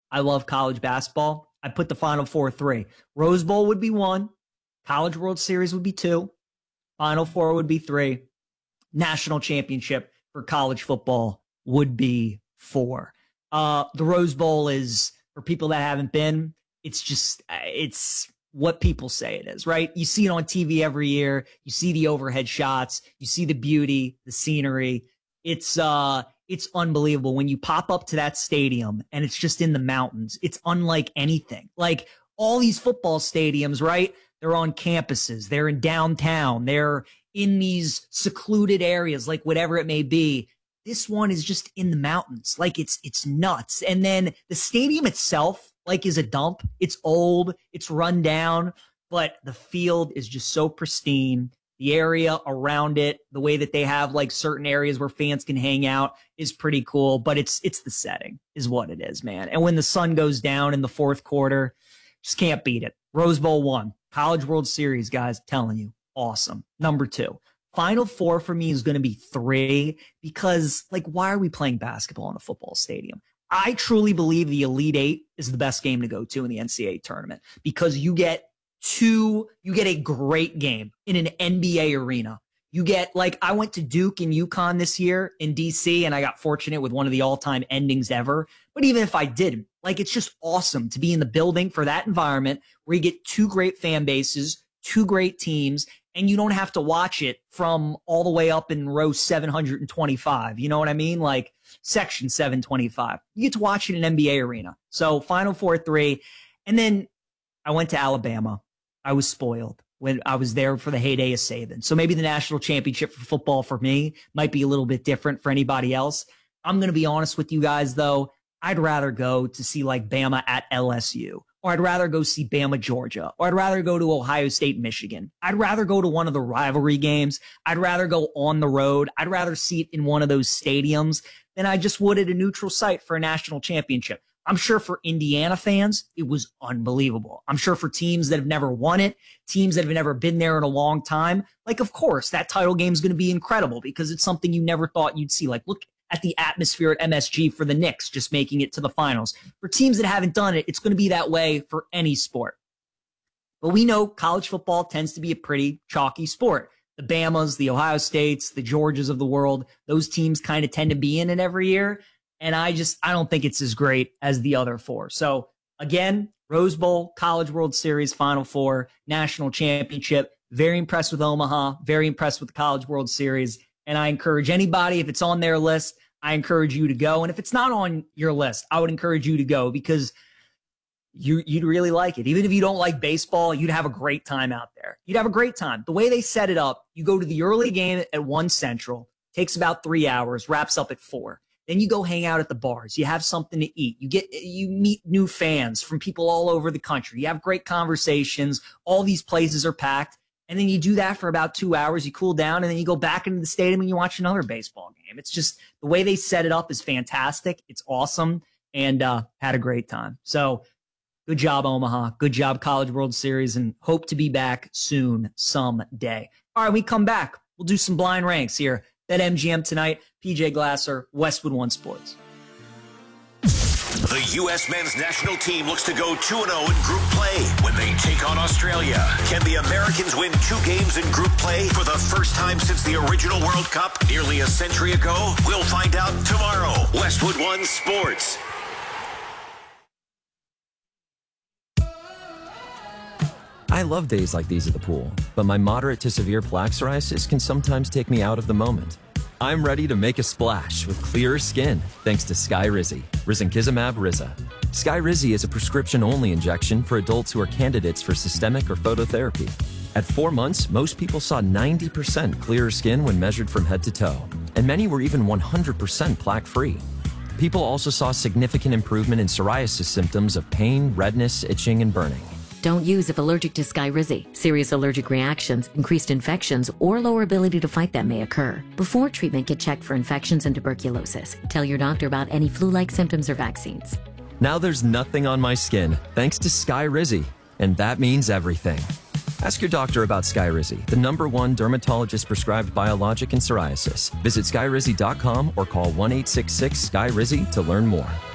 I love college basketball. I put the Final Four 3. Rose Bowl would be 1. College World Series would be 2. Final Four would be 3. National championship for college football would be 4. The Rose Bowl is, for people that haven't been, it's what people say it is, right? You see it on TV every year. You see the overhead shots. You see the beauty, the scenery. It's unbelievable when you pop up to that stadium and it's just in the mountains. It's unlike anything. Like all these football stadiums, right? They're on campuses. They're in downtown. They're in these secluded areas, like whatever it may be. This one is just in the mountains. Like it's nuts. And then the stadium itself, like, is a dump. It's old. It's run down, but the field is just so pristine. The area around it, the way that they have like certain areas where fans can hang out is pretty cool, but it's the setting is what it is, man. And when the sun goes down in the fourth quarter, just can't beat it. Rose Bowl 1, College World Series, guys, telling you, awesome. Number 2, Final Four for me is going to be 3 because, like, why are we playing basketball in a football stadium? I truly believe the Elite Eight is the best game to go to in the NCAA tournament because you get a great game in an NBA arena. You get, like, I went to Duke and UConn this year in DC and I got fortunate with one of the all-time endings ever. But even if I didn't, like, it's just awesome to be in the building for that environment where you get 2 great fan bases, 2 great teams, and you don't have to watch it from all the way up in row 725. You know what I mean? Like section 725. You get to watch it in an NBA arena. So Final Four 3. And then I went to Alabama. I was spoiled when I was there for the heyday of Saban. So maybe the national championship for football for me might be a little bit different for anybody else. I'm going to be honest with you guys, though. I'd rather go to see like Bama at LSU, or I'd rather go see Bama, Georgia, or I'd rather go to Ohio State, Michigan. I'd rather go to one of the rivalry games. I'd rather go on the road. I'd rather see it in one of those stadiums than I just would at a neutral site for a national championship. I'm sure for Indiana fans, it was unbelievable. I'm sure for teams that have never won it, teams that have never been there in a long time, like, of course, that title game is going to be incredible because it's something you never thought you'd see. Like, look at the atmosphere at MSG for the Knicks just making it to the finals. For teams that haven't done it, it's going to be that way for any sport. But we know college football tends to be a pretty chalky sport. The Bamas, the Ohio States, the Georgias of the world, those teams kind of tend to be in it every year. And I don't think it's as great as the other 4. So again, Rose Bowl, College World Series, Final Four, National Championship. Very impressed with Omaha. Very impressed with the College World Series. And I encourage anybody, if it's on their list, I encourage you to go. And if it's not on your list, I would encourage you to go because you'd really like it. Even if you don't like baseball, you'd have a great time out there. You'd have a great time. The way they set it up, you go to the early game at 1 Central, takes about 3 hours, wraps up at 4. Then you go hang out at the bars. You have something to eat. You meet new fans from people all over the country. You have great conversations. All these places are packed. And then you do that for about 2 hours. You cool down, and then you go back into the stadium and you watch another baseball game. It's just the way they set it up is fantastic. It's awesome, and had a great time. So good job, Omaha. Good job, College World Series, and hope to be back soon someday. All right, we come back. We'll do some blind ranks here. BetMGM tonight. PJ Glasser, Westwood One Sports. The U.S. men's national team looks to go 2-0 in group play when they take on Australia. Can the Americans win 2 games in group play for the first time since the original World Cup nearly a century ago? We'll find out tomorrow. Westwood One Sports. I love days like these at the pool, but my moderate to severe plaque psoriasis can sometimes take me out of the moment. I'm ready to make a splash with clearer skin thanks to Skyrizi, risankizumab Riza. Skyrizi is a prescription-only injection for adults who are candidates for systemic or phototherapy. At 4 months, most people saw 90% clearer skin when measured from head to toe, and many were even 100% plaque-free. People also saw significant improvement in psoriasis symptoms of pain, redness, itching, and burning. Don't use if allergic to Skyrizi. Serious allergic reactions, increased infections, or lower ability to fight them may occur. Before treatment, get checked for infections and tuberculosis. Tell your doctor about any flu-like symptoms or vaccines. Now there's nothing on my skin thanks to Skyrizi, and that means everything. Ask your doctor about Skyrizi, the #1 dermatologist-prescribed biologic in psoriasis. Visit skyrizi.com or call 1-866-SKYRIZI to learn more.